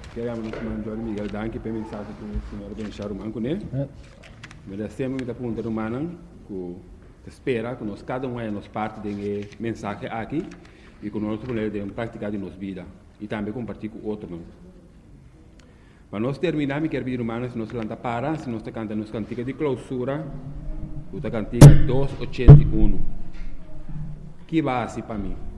Queremos mandar Miguel danke per mensagem que o senhor deixar o manco, né? Mas sempre me pergunta do manan que espera que nós cada um é nos parte de mensagem aqui e que nós podemos praticar em nossa vida e também compartilhar com outros. Mas nós terminamos, quer vir humanos, nós lanta para, se nós cantamos nos cantiga de clausura, o cantiga 281. Que base para mim?